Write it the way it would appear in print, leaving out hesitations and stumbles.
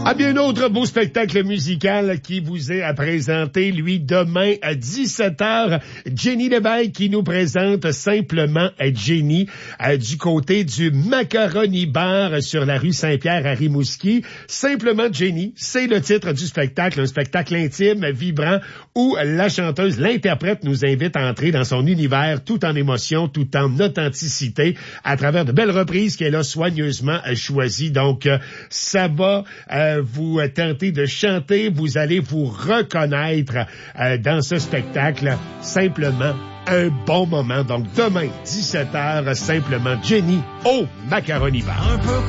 Ah bien, autre beau spectacle musical qui vous est à présenter, lui, demain à 17h. Jenny Lévesque qui nous présente Simplement Jenny du côté du Macaroni Bar sur la rue Saint-Pierre à Rimouski. Simplement Jenny, c'est le titre du spectacle, un spectacle intime, vibrant, où la chanteuse, l'interprète nous invite à entrer dans son univers tout en émotion, tout en authenticité, à travers de belles reprises qu'elle a soigneusement choisies. Donc, ça va vous tenter de chanter, vous allez vous reconnaître dans ce spectacle. Simplement un bon moment. Donc, demain, 17h, Simplement Jenny au Macaroni Bar. Un peu